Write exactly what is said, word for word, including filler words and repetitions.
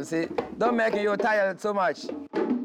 You see, don't make you tired so much.